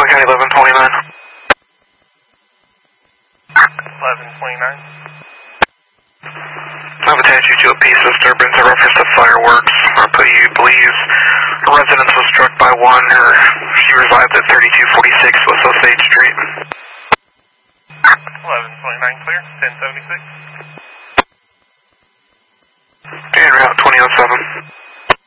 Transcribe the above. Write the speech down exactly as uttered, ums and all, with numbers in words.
Franklin County eleven twenty-nine. eleven twenty-nine. I've attached you to a piece of disturbance in reference to fireworks. I put you believes a residence was struck by one, or she resides at thirty-two forty-six West Osage Street. eleven twenty-nine clear, ten seventy-six. And route twenty oh seven.